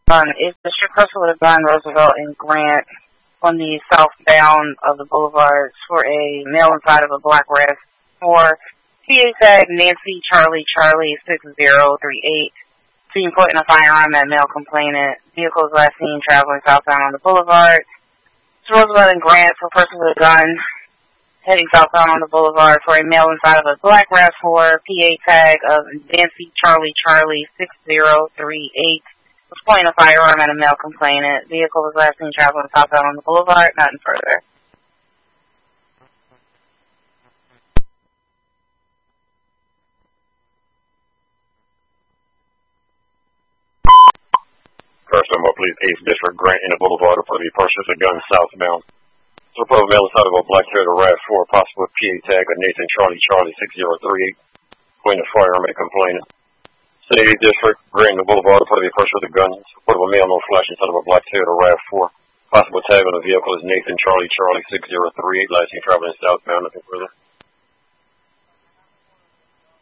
It's the strip person with a gun, Roosevelt and Grant, on the southbound of the boulevards for a male inside of a black RAV4. PA tag Nancy Charlie Charlie 6038. Seen putting a firearm at male complainant. Vehicles last seen traveling southbound on the boulevard. It's Roosevelt and Grant for person with a gun heading southbound on the boulevard for a male inside of a black RAV4. PA tag of Nancy Charlie Charlie 6038. Was pointing a firearm at a male complainant. Vehicle was last seen traveling southbound on the boulevard. Nothing further. First number, please, 8th District, Grant in the Boulevard for the person with a gun southbound. So, report male inside of a black Toyota RAV4, possible PA tag of Nathan Charlie Charlie 6038. Pointing a firearm at a complainant. City 8th District, Grant in the Boulevard for the person with a gun. Support of a male, no flash inside of a black Toyota RAV4. Possible tag on the vehicle is Nathan Charlie Charlie 6038. Last seen traveling southbound. Nothing further.